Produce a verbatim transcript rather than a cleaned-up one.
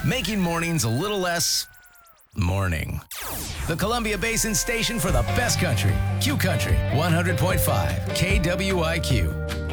making mornings a little less morning. The Columbia Basin station for the best country. Q Country, one hundred point five K W I Q.